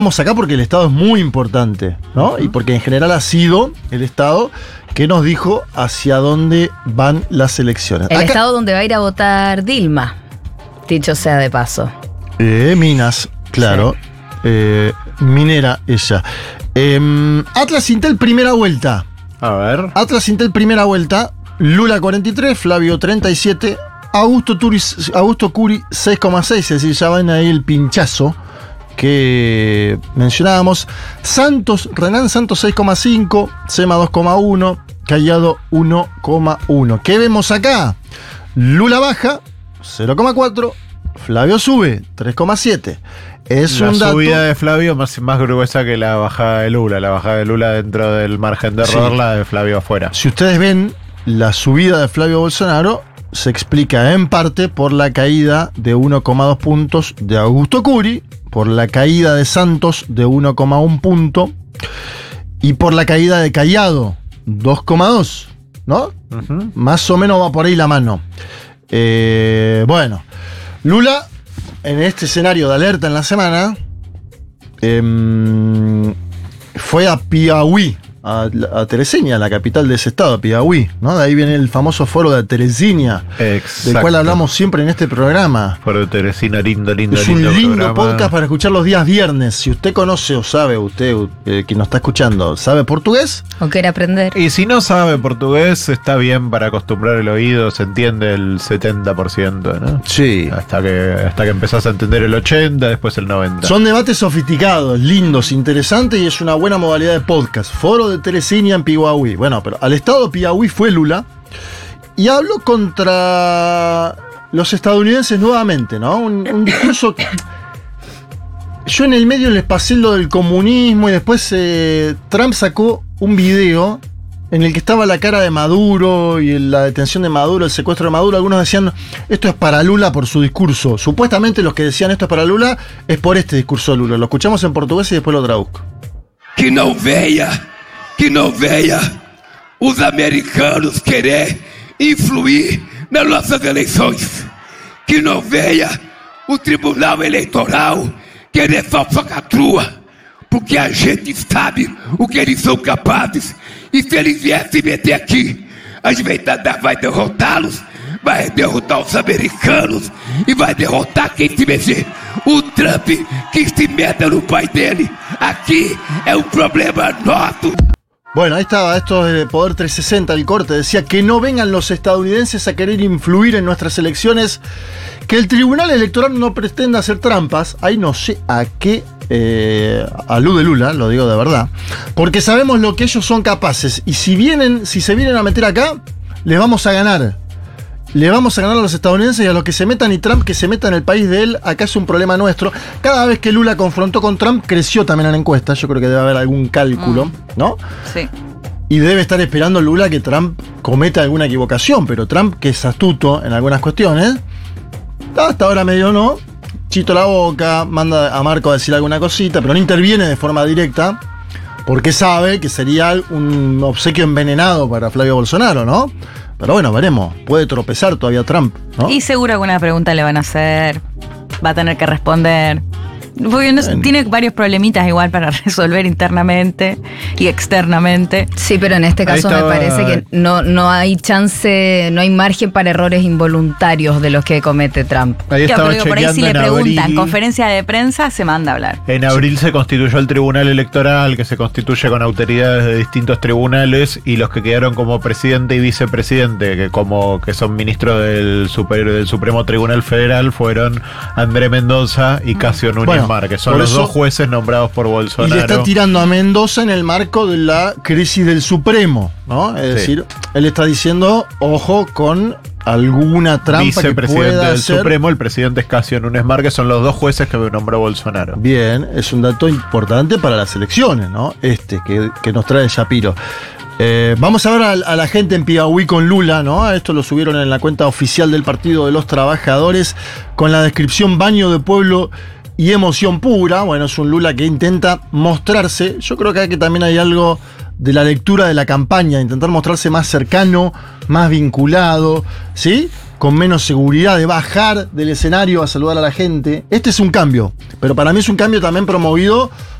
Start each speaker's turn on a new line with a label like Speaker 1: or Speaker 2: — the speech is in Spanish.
Speaker 1: Estamos acá porque el Estado es muy importante, ¿no? Y porque en general ha sido el Estado que nos dijo hacia dónde van las elecciones.
Speaker 2: El Estado donde va a ir a votar Dilma, dicho sea de paso.
Speaker 1: Minas, claro. Sí. Minera ella. Atlas Intel primera vuelta.
Speaker 3: A ver.
Speaker 1: Atlas Intel primera vuelta. Lula 43, Flavio 37, Augusto Curi 6,6, es decir, ya ven ahí el pinchazo que mencionábamos. Renan Santos 6,5, Sema 2,1, Callado 1,1. ¿Qué vemos acá? Lula baja 0,4, Flavio sube 3,7. Es
Speaker 3: la
Speaker 1: un dato.
Speaker 3: subida de Flavio más gruesa que la bajada de Lula. La bajada de Lula dentro del margen de error, sí. La de Flavio afuera.
Speaker 1: Si ustedes ven, la subida de Flavio Bolsonaro se explica en parte por la caída de 1,2 puntos de Augusto Curi, por la caída de Santos de 1,1 punto y por la caída de Callado 2,2, ¿no? Uh-huh. Más o menos va por ahí la mano. Bueno, Lula en este escenario de alerta en la semana fue a Piauí, a Teresina, la capital de ese estado, Piauí, ¿no? De ahí viene el famoso foro de Teresina, del cual hablamos siempre en este programa.
Speaker 3: Foro de Teresina, lindo
Speaker 1: es un lindo podcast para escuchar los días viernes. Si usted conoce o sabe, usted que nos está escuchando, ¿sabe portugués?
Speaker 2: O quiere aprender.
Speaker 3: Y si no sabe portugués, está bien para acostumbrar el oído, se entiende el 70%, ¿no?
Speaker 1: Sí.
Speaker 3: Hasta que empezás a entender el 80%, después el 90%.
Speaker 1: Son debates sofisticados, lindos, interesantes y es una buena modalidad de podcast. Foro de Teresina en Piauí. Bueno, pero al estado de Piauí fue Lula y habló contra los estadounidenses nuevamente, ¿no? Un discurso que yo en el medio les pasé lo del comunismo y después Trump sacó un video en el que estaba la cara de Maduro y la detención de Maduro, el secuestro de Maduro. Algunos decían, esto es para Lula por su discurso. Supuestamente los que decían esto es para Lula es por este discurso de Lula. Lo escuchamos en portugués y después lo traduzco.
Speaker 4: Que não venha os americanos querer influir nas nossas eleições. Que não venha o Tribunal Eleitoral querer falcatrua, porque a gente sabe o que eles são capazes. E se eles vierem se meter aqui, a gente vai derrotá-los, vai derrotar os americanos e vai derrotar quem se meter. O Trump que se meta no pai dele. Aquí es un problema nosso.
Speaker 1: Bueno, ahí estaba, esto es de Poder 360, el corte. Decía que no vengan los estadounidenses a querer influir en nuestras elecciones, que el Tribunal Electoral no pretenda hacer trampas. Ahí no sé a qué alude Lula, lo digo de verdad, porque sabemos lo que ellos son capaces. Y si se vienen a meter acá, les vamos a ganar. Le vamos a ganar a los estadounidenses y a los que se metan, y Trump que se meta en el país de él, acá es un problema nuestro. Cada vez que Lula confrontó con Trump, creció también en la encuesta. Yo creo que debe haber algún cálculo, ¿no?
Speaker 2: Sí.
Speaker 1: Y debe estar esperando Lula que Trump cometa alguna equivocación, pero Trump, que es astuto en algunas cuestiones, hasta ahora medio no, chito la boca, manda a Marco a decir alguna cosita, pero no interviene de forma directa, porque sabe que sería un obsequio envenenado para Flavio Bolsonaro, ¿no? Pero bueno, veremos. Puede tropezar todavía Trump, ¿no?
Speaker 2: Y seguro alguna pregunta le van a hacer. Va a tener que responder. Porque tiene varios problemitas igual para resolver internamente y externamente. Sí, pero en este caso me parece que no hay chance, no hay margen para errores involuntarios de los que comete Trump.
Speaker 3: Ahí estaba
Speaker 2: por ahí si le preguntan,
Speaker 3: abril,
Speaker 2: conferencia de prensa, se manda a hablar.
Speaker 3: En abril se constituyó el Tribunal Electoral, que se constituye con autoridades de distintos tribunales, y los que quedaron como presidente y vicepresidente, que son ministros del Supremo Tribunal Federal, fueron André Mendoza y Casio Núñez Mar, que son los dos jueces nombrados por Bolsonaro.
Speaker 1: Y le está tirando a Mendoza en el marco de la crisis del Supremo, ¿no? Es decir, él está diciendo, ojo con alguna trampa que pueda
Speaker 3: del
Speaker 1: hacer.
Speaker 3: Supremo, el presidente es Casio Núñez Mar, que son los dos jueces que nombró Bolsonaro.
Speaker 1: Bien, es un dato importante para las elecciones, ¿no? Que nos trae Shapiro. Vamos a ver a la gente en Piauí con Lula, ¿no? Esto lo subieron en la cuenta oficial del Partido de los Trabajadores con la descripción baño de pueblo y emoción pura. Bueno, es un Lula que intenta mostrarse. Yo creo que también hay algo de la lectura de la campaña, intentar mostrarse más cercano, más vinculado, ¿sí? con menos seguridad, de bajar del escenario a saludar a la gente. Este es un cambio, pero para mí es un cambio también promovido